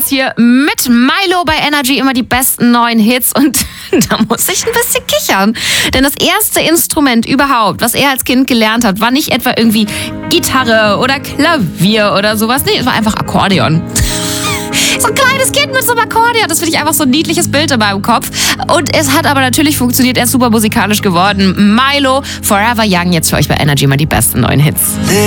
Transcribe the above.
hier mit Milo bei Energy, immer die besten neuen Hits. Und da muss ich ein bisschen kichern. Denn das erste Instrument überhaupt, was er als Kind gelernt hat, war nicht etwa irgendwie Gitarre oder Klavier oder sowas. Nee, es war einfach Akkordeon. So ein kleines Kind mit so einem Akkordeon. Das finde ich einfach so ein niedliches Bild in meinem Kopf. Und es hat aber natürlich funktioniert. Er ist super musikalisch geworden. Milo, Forever Young, jetzt für euch bei Energy mal die besten neuen Hits.